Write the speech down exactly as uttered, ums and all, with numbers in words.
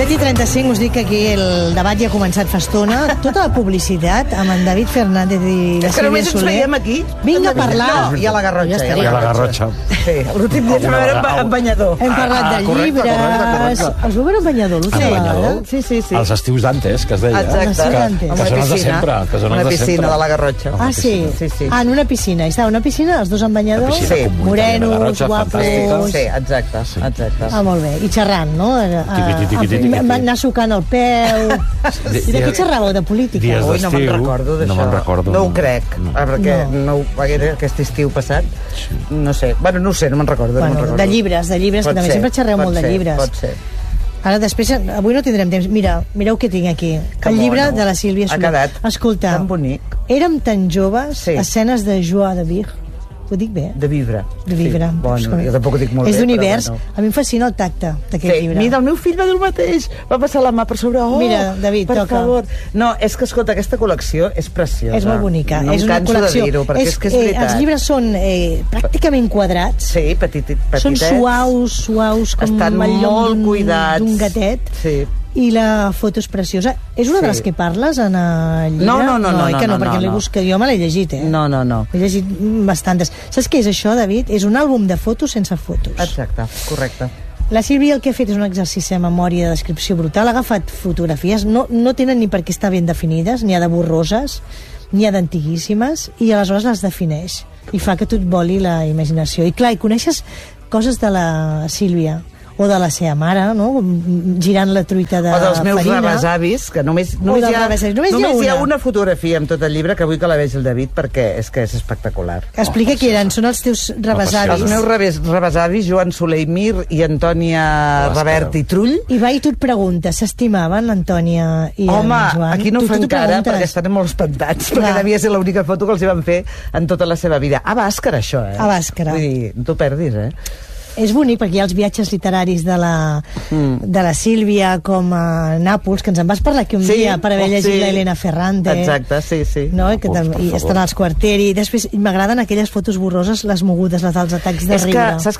set i trenta-cinc us dic que aquí el debat ja ha començat fa estona. Tota la publicitat amb en David Fernández i la Sílvia Soler. És que només ens veiem aquí. Vinga a parlar. No, i a la Garrotxa. Ja I a la Garrotxa. Sí, l'últim dia vam veure en banyador. Hem parlat de llibres. Els vau veure en banyador l'última vegada? Sí, sí, sí. Els estius d'antes, que es deia. Exacte. Que, que són els de sempre. Que són una els de piscina sempre. de la Garrotxa. Ah, sí? Sí, sí. Ah, en una piscina. I estava una piscina, els dos en banyador. Sí. Morenos, guapos. Sí, exacte, exacte. Ah, molt bé. I xerrant, no? Anar sucant el peu. I de què xerràveu? De política? Ui, no me'n recordo d'això. No me'n recordo. No ho crec, perquè no aquest estiu passat, no sé. Bueno, no ho sé, no me'n recordo. De llibres, de llibres, que també sempre xerreu molt de llibres. Pot ser. Ara, després, avui no tindrem temps. Mira, mireu què tinc aquí. El llibre de la Sílvia Soler. Ha quedat Escolta, tan bonic. Érem tan joves, escenes de Joie de Vivre. Ho dic bé? De Vivre. De Vivre. Sí. Bueno, jo tampoc ho dic molt és bé. És d'univers. Bueno. A mi em fascina el tacte d'aquest sí. llibre. Mira, el meu fill va dir el mateix. Va passar la mà per sobre. Oh, mira, David, per toca. favor. No, és que, escolta, aquesta col·lecció és preciosa. És molt bonica. No és em una canso col·lecció. de dir-ho, perquè és, és que és veritat. Eh, els llibres són eh, pràcticament quadrats. Sí, petit, petitets. Són suaus, suaus, com estan molt cuidats. D'un gatet. Sí. I la foto és preciosa. És una sí. de les que parles en el llibre? No, no, no. No, no, no, que no, no perquè no, l'he buscat. Jo me l'he llegit, eh? No, no, no. He llegit bastantes. Saps què és això, David? És un àlbum de fotos sense fotos. Exacte, correcte. La Sílvia el que ha fet és un exercici de memòria de descripció brutal. Ha agafat fotografies, no, no tenen ni per què estar ben definides, n'hi ha de borroses, n'hi ha d'antiguíssimes, i aleshores les defineix. I fa que tu et voli la imaginació. I clar, i coneixes coses de la Sílvia, o de la seva mare, no? Girant la truita de farina. O dels meus rebesavis, que només, només, hi ha, només, només hi, ha hi ha una fotografia amb tot el llibre que vull que la vegi el David, perquè és que és espectacular. Explica oh, qui eren, són els teus rebesavis. Els meus rebes, rebesavis, Joan Soler i Mir i Antònia Rabert i Trull. I va, i tu et preguntes, s'estimaven l'Antònia i Home, en Joan? aquí no ho fan cara, perquè estan molt espantats, Clar. perquè devia ser l'única foto que els hi van fer en tota la seva vida. A Bàscara, això, eh? A Bàscara. Vull dir, no t'ho perdis, eh? És bonic perquè hi ha els viatges literaris de la, mm. de la Sílvia, com a Nàpols, que ens en vas parlar aquí un sí, dia per haver oh, llegit sí. l'Helena Ferrante. Exacte, sí, sí. No? Que Nàpols, i estan als Quarteri. Després m'agraden aquelles fotos borroses, les mogudes, les dels atacs de és riure. Que, saps